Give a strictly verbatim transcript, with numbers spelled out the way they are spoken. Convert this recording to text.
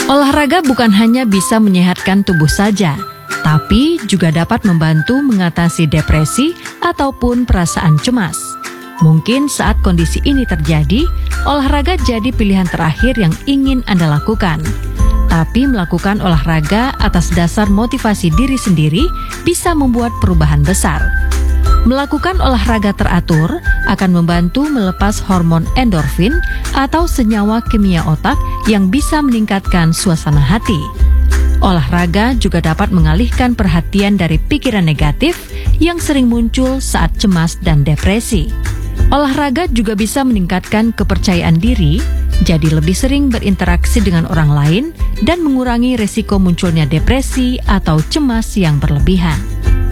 Olahraga bukan hanya bisa menyehatkan tubuh saja, tapi juga dapat membantu mengatasi depresi ataupun perasaan cemas. Mungkin saat kondisi ini terjadi, olahraga jadi pilihan terakhir yang ingin Anda lakukan. Tapi melakukan olahraga atas dasar motivasi diri sendiri bisa membuat perubahan besar. Melakukan olahraga teratur akan membantu melepas hormon endorfin atau senyawa kimia otak yang bisa meningkatkan suasana hati. Olahraga juga dapat mengalihkan perhatian dari pikiran negatif yang sering muncul saat cemas dan depresi. Olahraga juga bisa meningkatkan kepercayaan diri, jadi lebih sering berinteraksi dengan orang lain dan mengurangi resiko munculnya depresi atau cemas yang berlebihan.